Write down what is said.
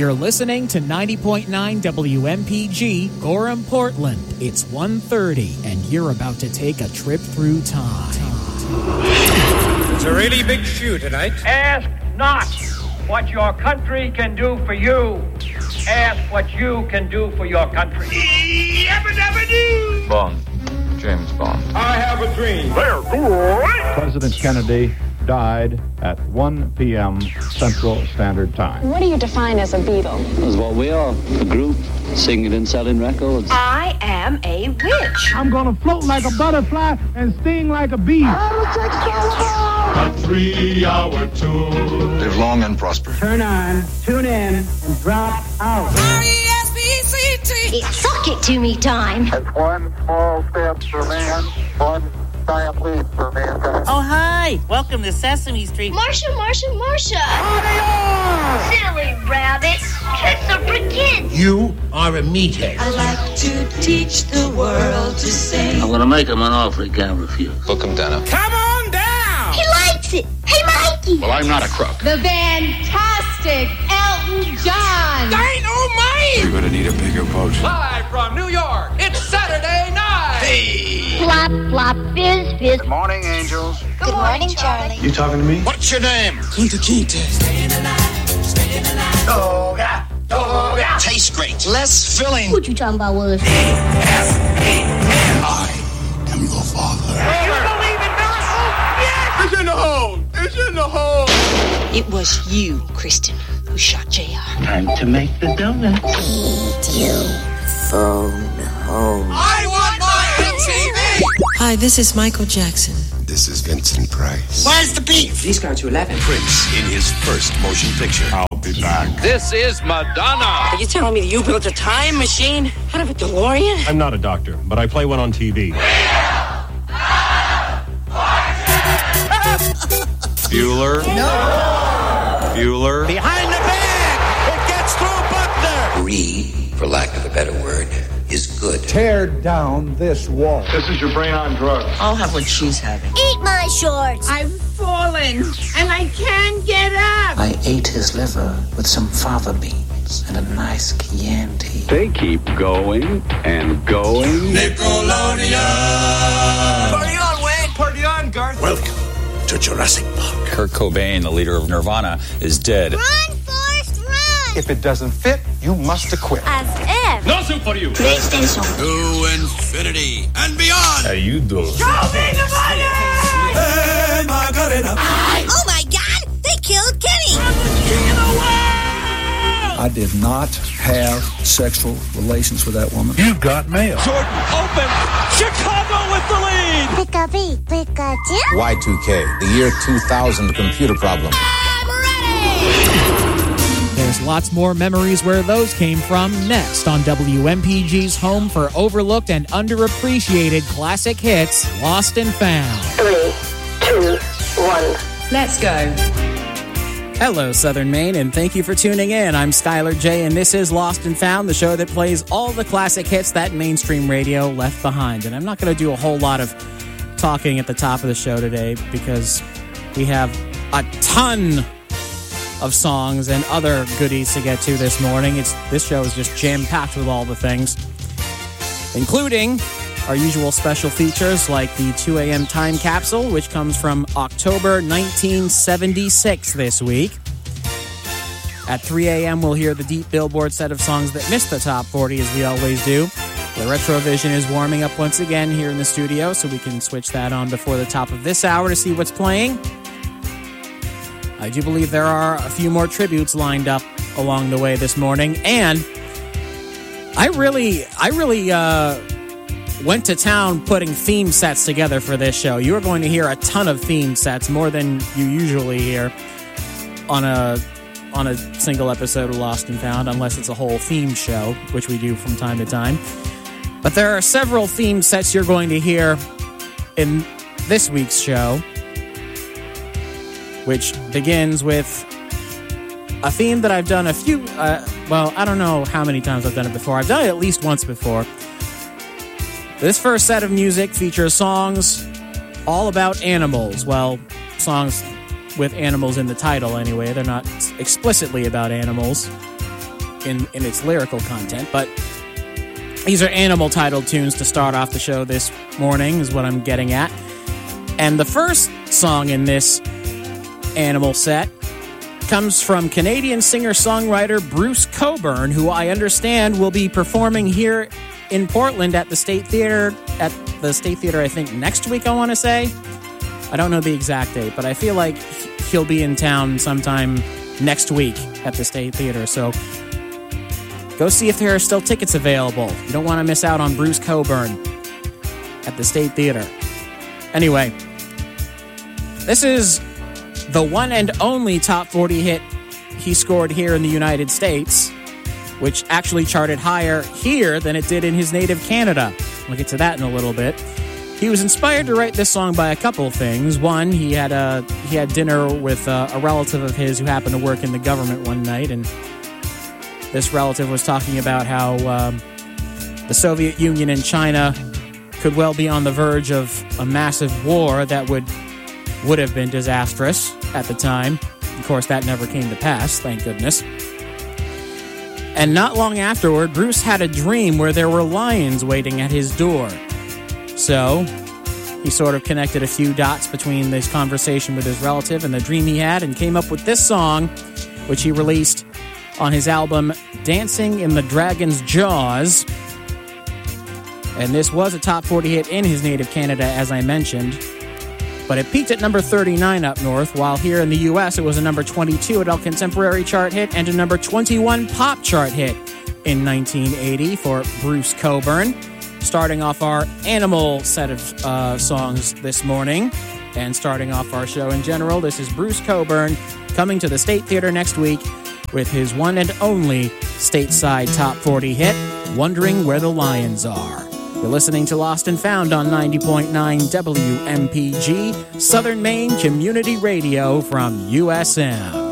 You're listening to 90.9 WMPG, Gorham, Portland. It's 1:30, and you're about to take a trip through time. It's a really big shoe tonight. Ask not what your country can do for you. Ask what you can do for your country. Bond. James Bond. I have a dream. President Kennedy died at 1 p.m. Central Standard Time. What do you define as a Beatle? That's what we are, a group, singing and selling records. I am a witch. I'm gonna float like a butterfly and sting like a bee. A 3-hour tour. Live long and prosper. Turn on, tune in, and drop out. R-E-S-P-C-T. It's suck it to me time. It's one small step for man, one giant leap for mankind. Oh, hi. Welcome to Sesame Street. Marsha. Silly rabbits. Kids are for kids. You are a meathead. I like to teach the world to sing. I'm gonna make him an offer he can't refuse. Book him, Dana. Come on down. He likes it. Hey, Mikey. Well, I'm not a crook. The fantastic Elton John. Dynamite. You're gonna need a bigger boat. Live from New York, it's Saturday night. Hey. Flop, flop, fizz, fizz. Good morning, angels. Good morning, Charlie. You talking to me? What's your name? Kunta Kinte. Toga. Tastes great. Less filling. What you talking about was? I am your father. You believe in miracles? Yes! It's in the hole. It's in the hole. It was you, Kristen, who shot JR. Time to make the donuts. I want my MTV. Hi, this is Michael Jackson. This is Vincent Price. Where's the beef? Please go to 11. Prince in his first motion picture. I'll be back. This is Madonna. Are you telling me that you built a time machine out of a DeLorean? I'm not a doctor, but I play one on TV. Bueller. No. Bueller. Behind the bag. It gets through Buckner. Greed, for lack of a better word, is good. Tear down this wall. This is your brain on drugs. I'll have what she's having. Eat my shorts. I've fallen, and I can't get up. I ate his liver with some fava beans and a nice Chianti. They keep going and going. Nickelodeon. Party on, Wayne. Party on, Garth. Welcome to Jurassic Park. Kurt Cobain, the leader of Nirvana, is dead. Run, Forrest, run. If it doesn't fit, you must acquit. As if. No soup for you. PlayStation. To infinity and beyond. How you doing? Show me the money. Hey, Margarita. Oh my God! They killed Kenny. I'm the king of the world. I did not have sexual relations with that woman. You've got mail. Jordan open. Chicago with the lead. Pikachu, Pikachu. Y2K, the year 2000 computer problem. I'm ready. There's lots more memories where those came from next on WMPG's home for overlooked and underappreciated classic hits, Lost and Found. 3, 2, 1. Let's go. Hello, Southern Maine, and thank you for tuning in. I'm Skylar J., and this is Lost and Found, the show that plays all the classic hits that mainstream radio left behind. And I'm not going to do a whole lot of talking at the top of the show today because we have a ton of songs and other goodies to get to this morning. This show is just jam-packed with all the things, including our usual special features like the 2 a.m. time capsule, which comes from October 1976 this week. At 3 a.m., we'll hear the deep Billboard set of songs that missed the top 40, as we always do. The Retrovision is warming up once again here in the studio, so we can switch that on before the top of this hour to see what's playing. I do believe there are a few more tributes lined up along the way this morning, and I really went to town putting theme sets together for this show. You are going to hear a ton of theme sets, more than you usually hear on a single episode of Lost and Found, unless it's a whole theme show, which we do from time to time. But there are several theme sets you're going to hear in this week's show, which begins with a theme that I've done a few, I don't know how many times I've done it before. I've done it at least once before. This first set of music features songs all about animals. Well, songs with animals in the title anyway. They're not explicitly about animals. in its lyrical content, but these are Animal-titled tunes to start off the show this morning, is what I'm getting at. And the first song in this Animal set comes from Canadian singer-songwriter Bruce Cockburn, who I understand will be performing here in Portland at the State Theater, I think, next week, I want to say. I don't know the exact date, but I feel like he'll be in town sometime next week at the State Theater, so go see if there are still tickets available. You don't want to miss out on Bruce Cockburn at the State Theater. Anyway, this is the one and only top 40 hit he scored here in the United States, which actually charted higher here than it did in his native Canada. We'll get to that in a little bit. He was inspired to write this song by a couple of things. One, he had dinner with a relative of his who happened to work in the government one night, and this relative was talking about how the Soviet Union and China could well be on the verge of a massive war that would have been disastrous at the time. Of course, that never came to pass, thank goodness. And not long afterward, Bruce had a dream where there were lions waiting at his door. So he sort of connected a few dots between this conversation with his relative and the dream he had, and came up with this song, which he released on his album Dancing in the Dragon's Jaws. And this was a top 40 hit in his native Canada, as I mentioned. But it peaked at number 39 up north, while here in the U.S. it was a number 22 adult contemporary chart hit and a number 21 pop chart hit in 1980 for Bruce Cockburn. Starting off our Animal set of songs this morning, and starting off our show in general, this is Bruce Cockburn coming to the State Theater next week with his one and only stateside top 40 hit, Wondering Where the Lions Are. You're listening to Lost and Found on 90.9 WMPG, Southern Maine Community Radio from USM.